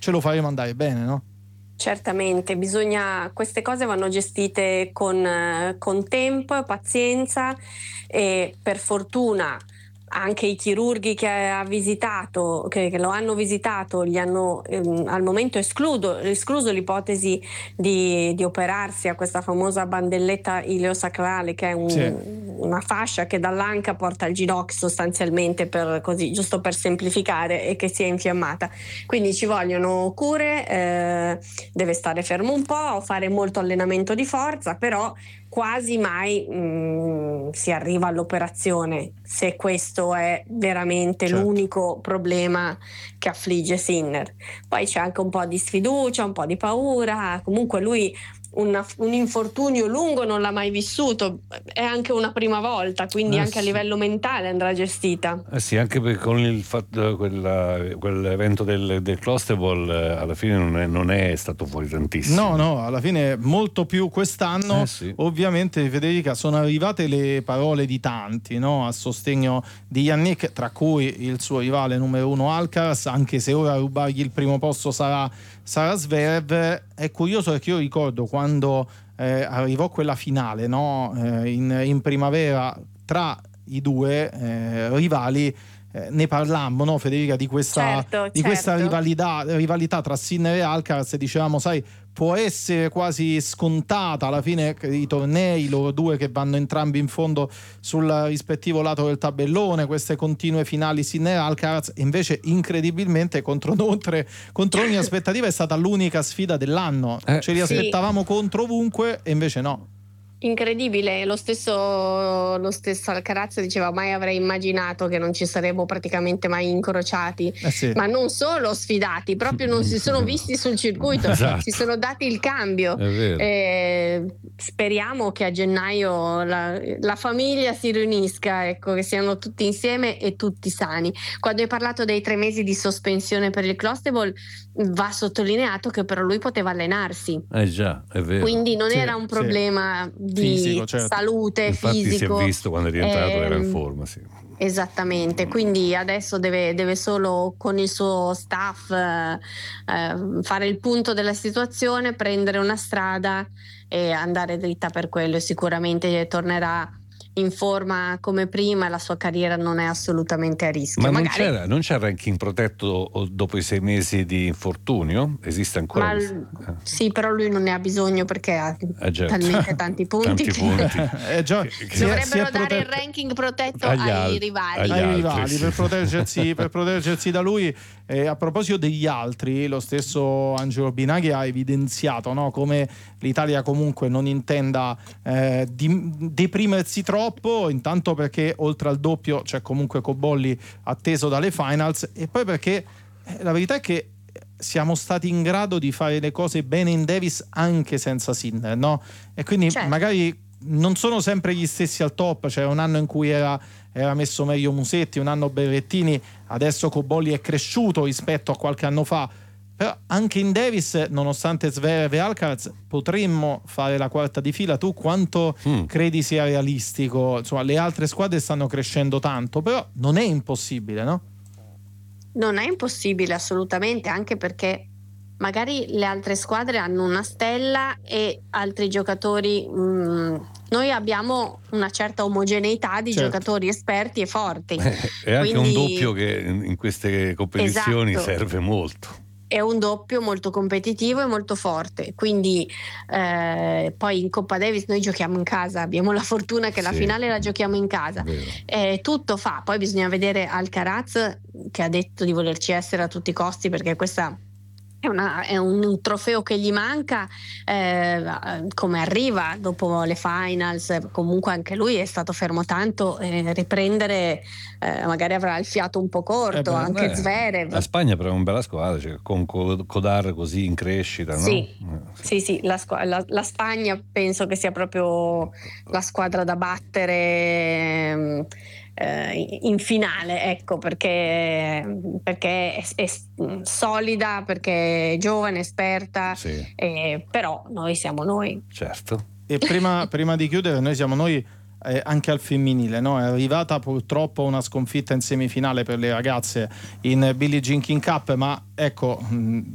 ce lo faremo andare bene, no? Certamente, queste cose vanno gestite con tempo e pazienza, e per fortuna anche i chirurghi che ha visitato, che lo hanno visitato, gli hanno al momento escluso l'ipotesi di operarsi a questa famosa bandelletta iliosacrale, che è una fascia che dall'anca porta al ginocchio sostanzialmente, giusto per semplificare, e che si è infiammata. Quindi ci vogliono cure, deve stare fermo un po', fare molto allenamento di forza, però quasi mai si arriva all'operazione, se questo è veramente l'unico problema che affligge Sinner. Poi c'è anche un po' di sfiducia, un po' di paura. Comunque lui un infortunio lungo non l'ha mai vissuto, è anche una prima volta, quindi anche a livello mentale andrà gestita. Sì, anche con il fatto quell'evento del Clostebol alla fine non è stato fuori tantissimo. No, alla fine molto più quest'anno. Ovviamente, Federica, sono arrivate le parole di tanti, no? A sostegno di Yannick, tra cui il suo rivale numero 1 Alcaraz, anche se ora a rubargli il primo posto sarà Zverev. È curioso perché io ricordo quando arrivò quella finale, no? In primavera tra i due rivali, ne parlammo, no, Federica, di questa rivalità tra Sinner e Alcaraz, e dicevamo, sai, può essere quasi scontata alla fine i tornei, loro due che vanno entrambi in fondo sul rispettivo lato del tabellone, queste continue finali Sinner e Alcaraz. Invece incredibilmente contro ogni aspettativa è stata l'unica sfida dell'anno, ce li aspettavamo contro ovunque e invece no. Incredibile, lo stesso Alcaraz diceva: mai avrei immaginato che non ci saremmo praticamente mai incrociati, ma non solo sfidati, proprio non si sono visti sul circuito, si sono dati il cambio. Speriamo che a gennaio la famiglia si riunisca, ecco, che siano tutti insieme e tutti sani. Quando hai parlato dei 3 mesi di sospensione per il Clostebol, va sottolineato che però lui poteva allenarsi, già, è vero. Quindi non era un problema di fisico, salute, infatti fisico. Si è visto quando è rientrato, era in forma, Esattamente, quindi adesso deve solo con il suo staff fare il punto della situazione, prendere una strada e andare dritta per quello, e sicuramente tornerà in forma come prima, la sua carriera non è assolutamente a rischio. Ma non c'è ranking protetto dopo i 6 mesi di infortunio? Esiste ancora? Sì, però lui non ne ha bisogno perché ha talmente tanti punti. Dovrebbero dare il ranking protetto ai rivali per proteggersi da lui. A proposito degli altri, lo stesso Angelo Binaghi ha evidenziato, no, come l'Italia comunque non intenda deprimersi troppo, intanto perché oltre al doppio c'è comunque Cobolli atteso dalle finals, e poi perché la verità è che siamo stati in grado di fare le cose bene in Davis anche senza Sinner, no? E quindi magari non sono sempre gli stessi al top. C'era un anno in cui era messo meglio Musetti, un anno Berrettini, adesso Cobolli è cresciuto rispetto a qualche anno fa, però anche in Davis, nonostante Zverev e Alcaraz, potremmo fare la quarta di fila. Tu quanto credi sia realistico? Insomma, le altre squadre stanno crescendo tanto, però non è impossibile, no? Non è impossibile assolutamente, anche perché magari le altre squadre hanno una stella e altri giocatori. Noi abbiamo una certa omogeneità di giocatori esperti e forti. È anche un doppio che in queste competizioni serve molto. È un doppio molto competitivo e molto forte, quindi poi in Coppa Davis noi giochiamo in casa, abbiamo la fortuna che la finale la giochiamo in casa, tutto fa. Poi bisogna vedere Alcaraz, che ha detto di volerci essere a tutti i costi, perché questa è un trofeo che gli manca, come arriva dopo le finals. Comunque anche lui è stato fermo tanto, riprendere magari avrà il fiato un po' corto, anche Zverev. La Spagna però è una bella squadra, cioè, con Codar così in crescita, no? Sì, la Spagna penso che sia proprio la squadra da battere in finale, ecco, perché è solida, perché è giovane, esperta, però noi siamo noi. Certo. E prima di chiudere, noi siamo noi anche al femminile, no? È arrivata purtroppo una sconfitta in semifinale per le ragazze in Billie Jean King Cup, ma ecco,